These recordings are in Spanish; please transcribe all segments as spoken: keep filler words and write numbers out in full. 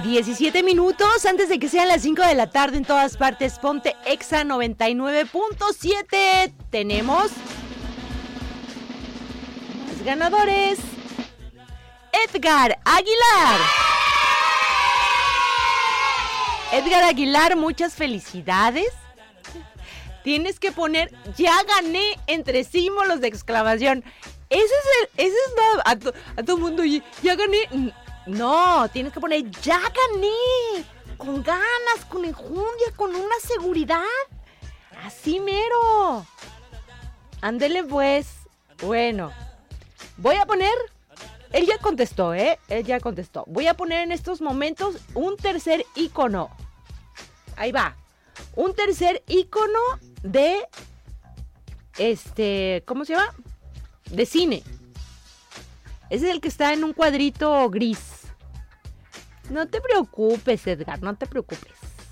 diecisiete minutos antes de que sean las cinco de la tarde en todas partes. Ponte Exa noventa y nueve punto siete. Tenemos más ganadores. Edgar Aguilar. Edgar Aguilar, muchas felicidades. Tienes que poner ya gané entre símbolos de exclamación. Ese es el, ese es nada, a, to, a todo mundo, ya gané. No, tienes que poner ya gané. Con ganas, con enjundia, con una seguridad. Así mero. Ándele pues. Bueno, voy a poner. Él ya contestó, ¿eh? Él ya contestó. Voy a poner en estos momentos un tercer icono. Ahí va. Un tercer icono de. Este. ¿Cómo se llama? De cine. Ese es el que está en un cuadrito gris. No te preocupes, Edgar, no te preocupes.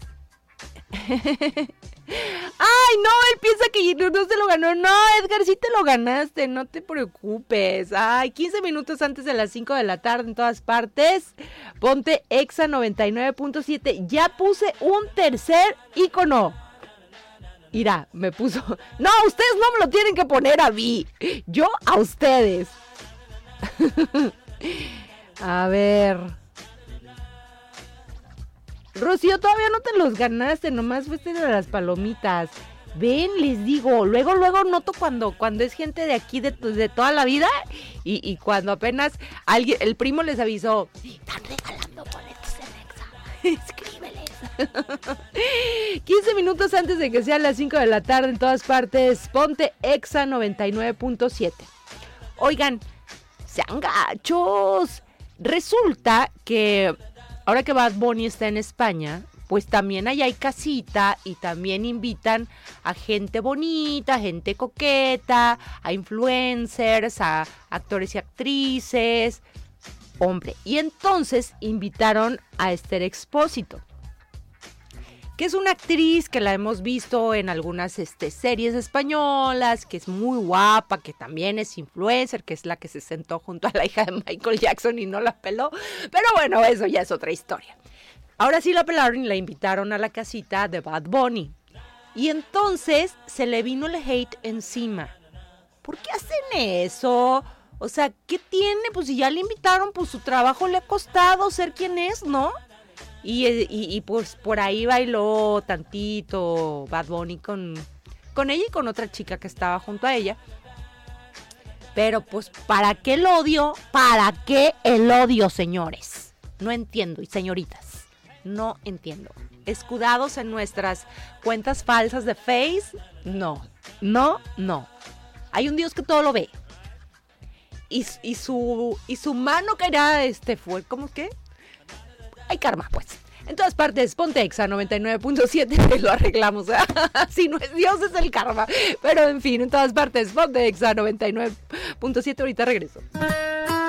Ay, no, él piensa que no, no se lo ganó. No, Edgar, sí te lo ganaste, no te preocupes. Ay, quince minutos antes de las cinco de la tarde en todas partes. Ponte Exa noventa y nueve punto siete. Ya puse un tercer icono. Mira, me puso... No, ustedes no me lo tienen que poner a mí. Yo a ustedes. A ver... Rocío, todavía no te los ganaste, nomás fuiste de las palomitas. Ven, les digo, luego, luego noto cuando, cuando es gente de aquí, de, de toda la vida, y, y cuando apenas alguien, el primo les avisó, están regalando boletos en Exa, escríbeles. quince minutos antes de que sean las cinco de la tarde en todas partes, ponte Exa noventa y nueve punto siete. Oigan, sean gachos. Resulta que... Ahora que Bad Bunny está en España, pues también allá hay casita y también invitan a gente bonita, gente coqueta, a influencers, a actores y actrices, hombre. Y entonces invitaron a Esther Expósito, que es una actriz que la hemos visto en algunas este, series españolas, que es muy guapa, que también es influencer, que es la que se sentó junto a la hija de Michael Jackson y no la peló. Pero bueno, eso ya es otra historia. Ahora sí la pelaron y la invitaron a la casita de Bad Bunny. Y entonces se le vino el hate encima. ¿Por qué hacen eso? O sea, ¿qué tiene? Pues si ya le invitaron, pues su trabajo le ha costado ser quien es, ¿no? Y, y, y pues por ahí bailó tantito Bad Bunny con, con ella y con otra chica que estaba junto a ella. Pero pues, ¿para qué el odio? ¿Para qué el odio, señores? No entiendo, y señoritas, no entiendo. ¿Escudados en nuestras cuentas falsas de Face? No, no, no. Hay un Dios que todo lo ve. Y, y, su, y su mano caerá, este, fue, ¿cómo que? Hay karma, pues. En todas partes, ponte Exa noventa y nueve punto siete y lo arreglamos. Si no es Dios, es el karma. Pero en fin, en todas partes, ponte Exa noventa y nueve punto siete. Ahorita regreso.